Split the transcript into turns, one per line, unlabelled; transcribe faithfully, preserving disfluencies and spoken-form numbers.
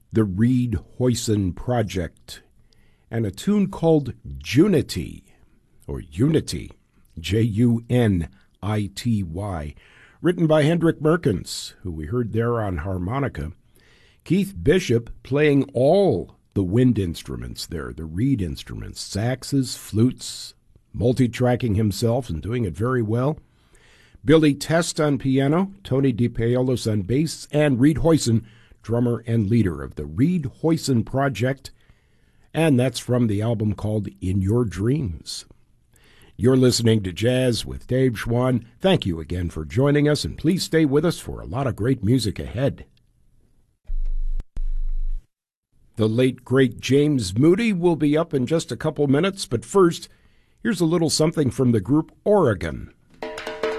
the Reed Hoyson Project, and a tune called Junity, or Unity, J U N I T Y, written by Hendrik Merkens, who we heard there on harmonica. Keith Bishop playing all the wind instruments there, the reed instruments, saxes, flutes, multi-tracking himself and doing it very well. Billy Test on piano, Tony DePaolis on bass, and Reed Hoyson, drummer and leader of the Reed Hoyson Project, and that's from the album called In Your Dreams. You're listening to Jazz with Dave Schwann. Thank you again for joining us, and please stay with us for a lot of great music ahead. The late, great James Moody will be up in just a couple minutes, but first, here's a little something from the group Oregon.